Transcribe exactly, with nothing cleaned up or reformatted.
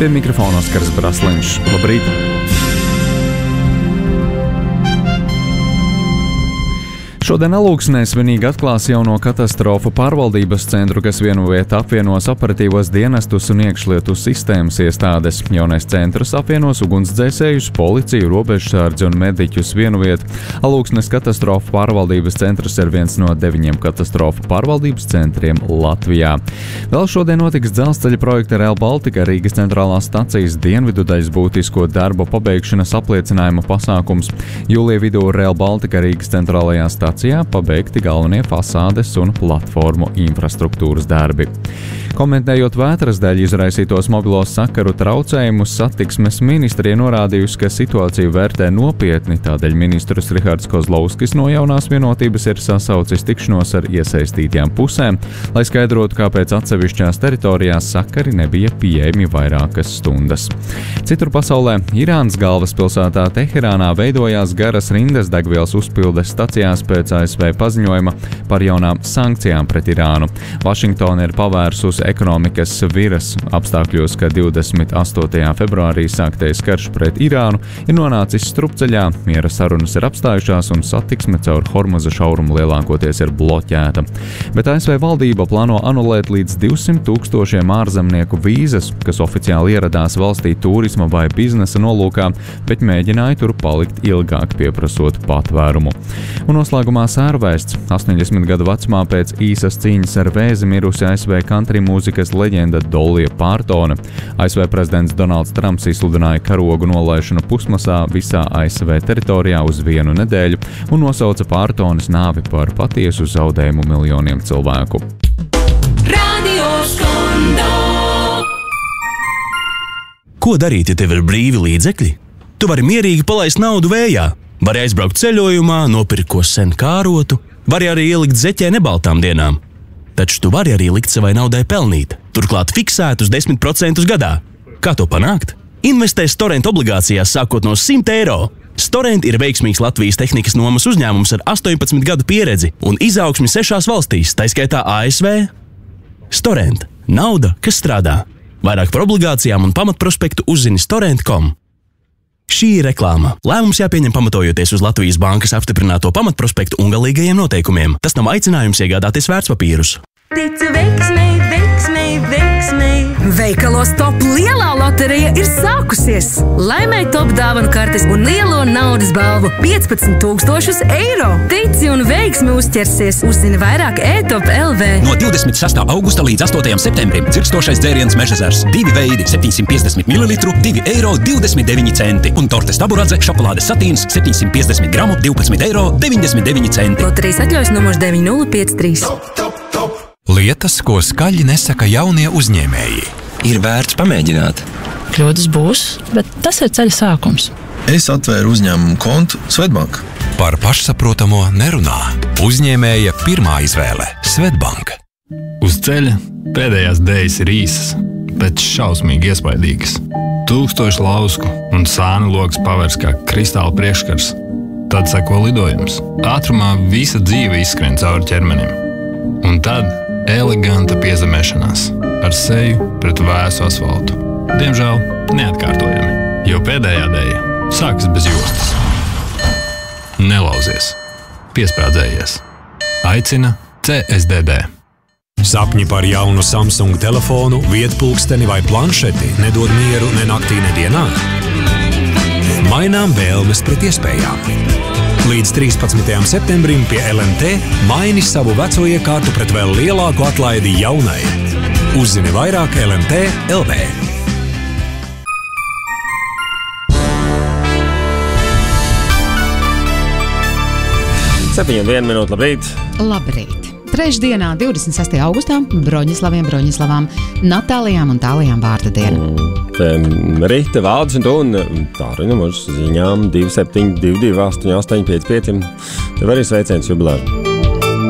Pie mikrofona Oskars Brasliņš. Labrīt! Šodien Alūksnē svinīgi atklās jauno katastrofu pārvaldības centru, kas vienvietā apvienos operatīvos dienestus un iekšlietu sistēmas iestādes. Jaunais centrs apvienos ugunsdzēsējus, policiju, robežsardzi un mediķus vienviet. Alūksnes katastrofu pārvaldības centrs ir viens no deviņiem katastrofu pārvaldības centriem Latvijā. Vēl šodien notiks dzelzceļa projekta Rail Baltica Rīgas centrālās stacijas dienvidu daļas būtisko darbu pabeigšanas apliecinājuma pasākums. Jūlija vidū Rail Baltica Rīgas centrālajā stācijā pabeigti galvenie fasādes un platformu infrastruktūras darbi. Komentējot vētras dēļ izraisītos mobilos sakaru traucējumus, satiksmes ministrija norādījusi, ka situāciju vērtē nopietni, tādēļ ministrs Rihards Kozlovskis no jaunās vienotības ir sasaucis tikšanos ar iesaistītajām pusēm, lai skaidrotu, kāpēc atsevišķās teritorijās sakari nebija pieejami vairākas stundas. Citur pasaulē, Irānas galvaspilsētā Teherānā veidojās garas rindas degvielas uzpildes stacijās pēc A S V paziņojuma par jaunām sankcijām pret Irānu. Vašingtona ir pavērsusi ekonomikas viras apstākļos, ka divdesmit astotajā februārī sāktais karš pret Irānu ir nonācis strupceļā, miera sarunas ir apstājušās un satiksme caur Hormuza šaurumu lielākoties ir bloķēta. Bet A S V valdība plāno anulēt līdz divsimt tūkstošiem ārzemnieku vīzas, kas oficiāli ieradās valstī turisma vai biznesa nolūkā, bet mēģināja tur palikt ilgāk, pieprasot patvērumu. Un noslēgumā sērvēsts. astoņdesmit gadu vecumā pēc īsas cīņas ar vēzi mirusi A S V country mūzikas leģenda Dolija Pārtone. A S V prezidents Donalds Trumps izsludināja karogu nolaišanu pusmasā visā A S V teritorijā uz vienu nedēļu un nosauca Pārtones nāvi par patiesu zaudējumu miljoniem cilvēku. Radio Skondo. Ko darīt, ja tev ir brīvi līdzekļi? Tu vari mierīgi palaist naudu vējā. Vari aizbraukt ceļojumā, nopirkt ko sen kārotu, vari arī ielikt zeķē nebaltām dienām. Taču tu vari arī likt savai naudai pelnīt, turklāt fiksētus desmit procentus gadā. Kā to panākt? Investē Storent obligācijās sākot no simt eiro. Storent ir veiksmīgs Latvijas tehnikas nomas uzņēmums ar astoņpadsmit gadu pieredzi un izaugsmi sešās valstīs, tā skaitā A S V. Storent – nauda, kas strādā. Vairāk par obligācijām un pamatprospektu uzzini storent punktu com. Šī ir reklāma. Lēmums jāpieņem pamatojoties uz Latvijas bankas apstiprināto pamatprospektu un galīgajiem noteikumiem. Tas nav aicinājums iegādāties vērtspapīrus. Ticu veiksmei, veiksmei, veiksmei. Veikalos Top lielā loterija ir sākusies. Laimēj Top dāvanu kartes un lielo naudas balvu piecpadsmit tūkstošus eiro. Tici un veiksmi uzķersies. Uzzini vairāk e top punkt l v. No divdesmit sestā augusta līdz astotajam septembrim dzirkstošais dzēriens Mežezers. Divi veidi – septiņsimt piecdesmit mililitru, divi eiro divdesmit deviņi centi. Un tortes taburadze šokolādes satīns septiņsimt piecdesmit gramu, divpadsmit eiro deviņdesmit deviņi centi. Loterijas atļaujas numurs deviņi nulle pieci trīs. Lietas, ko skaļi nesaka jaunie uzņēmēji. Ir vērts pamēģināt. Kļūdas būs, bet tas ir ceļa sākums. Es atvēru uzņēmumu kontu Svetbank. Par pašsaprotamo nerunā. Uzņēmēja pirmā izvēle – Svetbank. Uz ceļa pēdējās dējas ir īsas, bet šausmīgi iespaidīgas. Tūkstoši lausku un sānu logs pavērs kā kristāla priekškars. Tad seko lidojums. Ātrumā visa dzīve izskrien cauri ķermenim. Un tad eleganta piezemēšanās ar seju pret vēsu asfaltu. Diemžēl neatkārtojami, jo pēdējā dēja sākas bez jostas. Nelauzies. Piesprādzējies. Aicina C S D D. Sapņi par jaunu Samsung telefonu, vietpulksteni vai planšeti nedod mieru ne naktī, ne dienā? Mainām vēlmes pret iespējām. Līdz trīspadsmitajam septembrim pie L M T maini savu veco iekārtu pret vēl lielāku atlaidi jaunai. Uzzini vairāk L M T punkt L V. septiņi un viena minūte, labrīt! Labrīt! Trešdienā, divdesmit sestajā augustā, Broņislaviem, Broņislavām, Natālijām un Tālijām vārda diena. Mm, Rīta, Valdis un tu, un tāruņa mums ziņām divi septiņi divi divi astoņi astoņi pieci pieci. Tev arī sveiciens jubilāri.